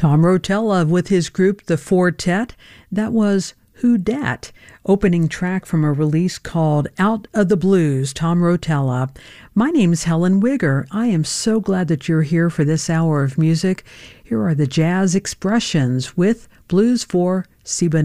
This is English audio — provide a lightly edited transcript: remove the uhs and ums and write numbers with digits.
Tom Rotella with his group The Fortet. That was Who Dat, opening track from a release called Out of the Blues, Tom Rotella. My name's Helen Wigger. I am so glad that you're here for this hour of music. Here are the Jazz Expressions with Blues for Siba